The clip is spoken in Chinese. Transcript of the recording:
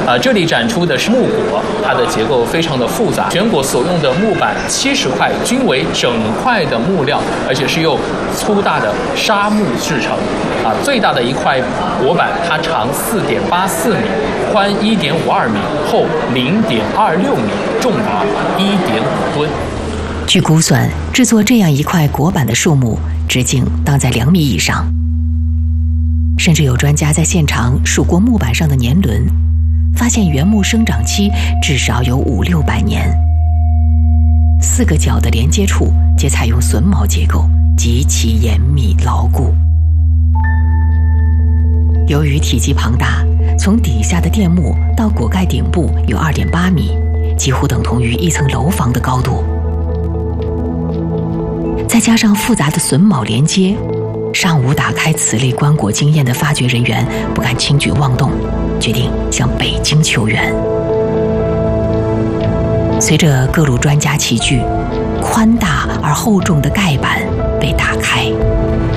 这里展出的是木椁，它的结构非常的复杂，选椁所用的木板70块均为整块的木料，而且是用粗大的砂木制成。最大的一块椁板，它长4.84米，宽1.52米，厚0.26米，重达1.5吨。 据估算，制作这样一块椁板的树木直径当在2米以上。甚至有专家在现场数过木板上的年轮，发现原木生长期至少有500-600年。4个角的连接处皆采用榫卯结构，极其严密牢固。由于体积庞大，从底下的垫木到椁盖顶部有2.8米，几乎等同于一层楼房的高度。再加上复杂的榫卯连接，尚无打开此类棺椁经验的发掘人员不敢轻举妄动，决定向北京求援。随着各路专家齐聚，宽大而厚重的盖板被打开。